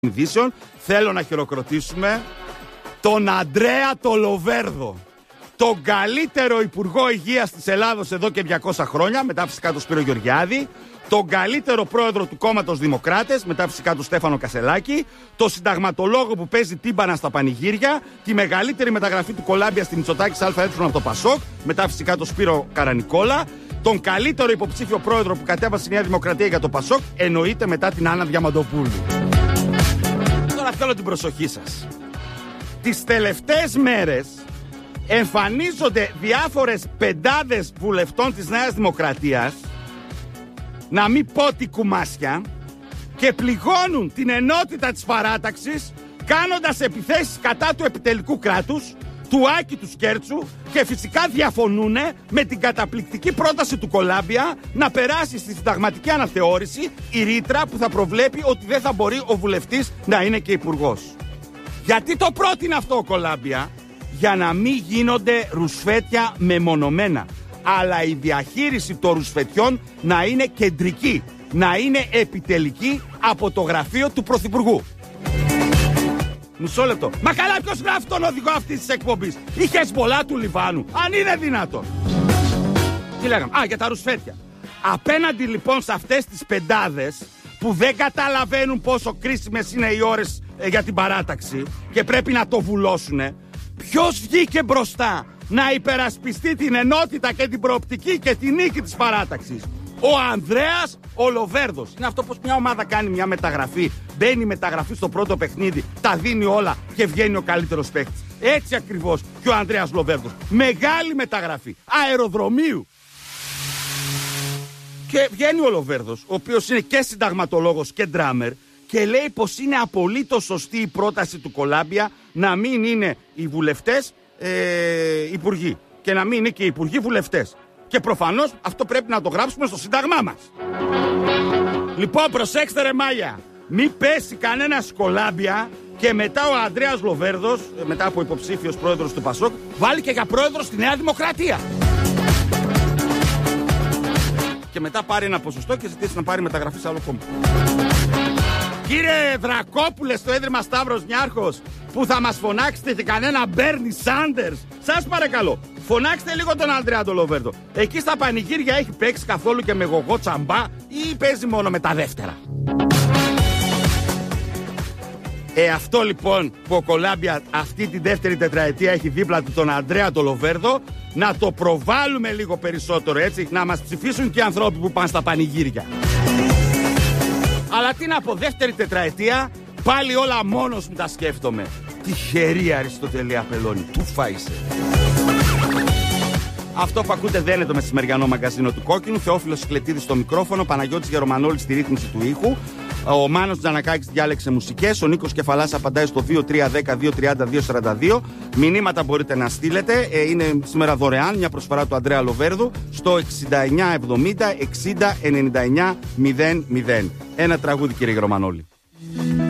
ειδήσεων, θέλω να χειροκροτήσουμε τον Ανδρέα το Λοβέρδο, τον καλύτερο υπουργό υγείας της Ελλάδος εδώ και 200 χρόνια, μετά φυσικά τον Σπύρο Γεωργιάδη, τον καλύτερο πρόεδρο του κόμματος Δημοκράτες, μετά φυσικά τον Στέφανο Κασελάκη, τον συνταγματολόγο που παίζει τύμπανα στα πανηγύρια, τη μεγαλύτερη μεταγραφή του Κολάμπια στη Μητσοτάκης ΑΕ από το Πασόκ, μετά φυσικά τον Σπύρο Καρανικόλα, τον καλύτερο υποψήφιο πρόεδρο που κατέβασε η Νέα Δημοκρατία για το Πασόκ, εννοείται μετά την Άννα Διαμαντοπούλου. Τώρα θέλω την προσοχή σας. Τις τελευταίες μέρες εμφανίζονται διάφορες πεντάδες βουλευτών της Νέας Δημοκρατίας, να μην πω τι κουμάσια, και πληγώνουν την ενότητα της παράταξης κάνοντας επιθέσεις κατά του επιτελικού κράτους, του Άκη του Σκέρτσου, και φυσικά διαφωνούν με την καταπληκτική πρόταση του Κολάμπια να περάσει στη συνταγματική αναθεώρηση η ρήτρα που θα προβλέπει ότι δεν θα μπορεί ο βουλευτής να είναι και υπουργός. Γιατί το πρότεινε αυτό ο Κολάμπια? Για να μην γίνονται ρουσφέτια μεμονωμένα, αλλά η διαχείριση των ρουσφετιών να είναι κεντρική, να είναι επιτελική από το γραφείο του Πρωθυπουργού. Μισό λεπτό. Μα καλά, ποιος γράφει τον οδηγό αυτής της εκπομπής? Η Χεσμολά του Λιβάνου, αν είναι δυνατόν. Τι λέγαμε? Για τα ρουσφέτια. Απέναντι λοιπόν σε αυτές τις πεντάδες που δεν καταλαβαίνουν πόσο κρίσιμες είναι οι ώρες για την παράταξη και πρέπει να το βουλώσουνε, ποιος βγήκε μπροστά να υπερασπιστεί την ενότητα και την προοπτική και την νίκη της παράταξης? Ο Ανδρέας ο Λοβέρδος. Είναι αυτό πως μια ομάδα κάνει μια μεταγραφή, μπαίνει μεταγραφή στο πρώτο παιχνίδι, τα δίνει όλα και βγαίνει ο καλύτερος παίκτης. Έτσι ακριβώς και ο Ανδρέας Λοβέρδος. Μεγάλη μεταγραφή αεροδρομίου. Και βγαίνει ο Λοβέρδος, ο οποίος είναι και συνταγματολόγος και ντράμερ, και λέει πως είναι απολύτως σωστή η πρόταση του Κολάμπια να μην είναι οι βουλευτές υπουργοί και να μην είναι και οι υπουργοί βουλευτές. Και προφανώς αυτό πρέπει να το γράψουμε στο σύνταγμά μας. Λοιπόν, προσέξτε ρε μάγια, μην πέσει κανένας Κολάμπια και μετά ο Ανδρέας Λοβέρδος, μετά από υποψήφιος πρόεδρος του Πασόκ, βάλει και για πρόεδρος στη Νέα Δημοκρατία. Και μετά πάρει ένα ποσοστό και ζητήσει να πάρει μεταγραφή σε άλλο κόμμα. Κύριε Δρακόπουλε στο Ίδρυμα Σταύρος Νιάρχος, που θα μας φωνάξετε και κανένα Μπέρνι Σάντερς, σας παρακαλώ, φωνάξτε λίγο τον Ανδρέα τον Λοβέρδο. Εκεί στα πανηγύρια έχει παίξει καθόλου και με γογό τσαμπά ή παίζει μόνο με τα δεύτερα? Αυτό λοιπόν που ο Κολάμπια αυτή τη δεύτερη τετραετία έχει δίπλα του τον Ανδρέα τον Λοβέρδο, να το προβάλλουμε λίγο περισσότερο, έτσι, να μας ψηφίσουν και οι ανθρώποι που πάνε στα πανηγύρια. Αλλά τι να πω, δεύτερη τετραετία, πάλι όλα μόνος μου τα σκέφτομαι. Τυχερή Αριστοτελή Απελώνη, του φάισε. Αυτό που ακούτε δεν είναι το μεσημεριανό μαγκαζίνο του Κόκκινου. Θεόφιλος Σικλετίδης στο μικρόφωνο, Παναγιώτης Γερομανόλης στη ρύθμιση του ήχου. Ο Μάνος Τζανακάκης διάλεξε μουσικές. Ο Νίκος Κεφαλάς απαντάει στο 2310-230-242. Μηνύματα μπορείτε να στείλετε. Είναι σήμερα δωρεάν μια προσφορά του Ανδρέα Λοβέρδου στο 6970-6099-00. Ένα τραγούδι, κύριε Γερομανόλη.